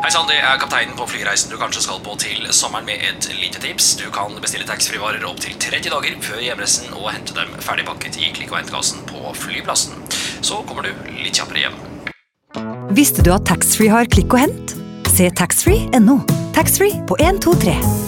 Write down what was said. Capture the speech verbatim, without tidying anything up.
Hei sann, det er kapteinen på flyreisen du kanskje skal på til sommeren med et lite tips. Du kan bestille taxfree-varer opp til tretti dager før hjemreisen og hente dem ferdigpakket i klikk- og hentkassen på flyplassen. Så kommer du litt kjappere hjem. Visste du at taxfree har klikk og hent? Se taxfree punktum no. Taxfree på en to tre.